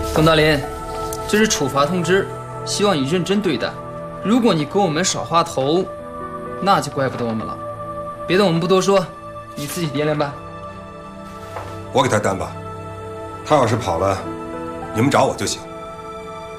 冯大林，这是处罚通知，希望你认真对待。如果你跟我们耍滑头，那就怪不得我们了。别的我们不多说，你自己掂量吧。 我给他担吧，他要是跑了，你们找我就行。